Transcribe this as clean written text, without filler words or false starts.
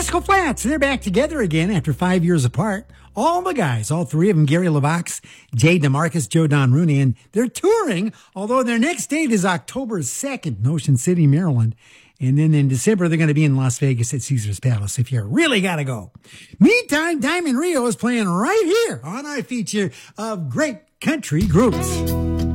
Frisco Flats, they're back together again after 5 years apart. All the guys, all three of them, Gary LeVox, Jay DeMarcus, Joe Don Rooney, and they're touring, although their next date is October 2nd in Ocean City, Maryland. And then in December, they're going to be in Las Vegas at Caesars Palace if you really got to go. Meantime, Diamond Rio is playing right here on our feature of great country groups.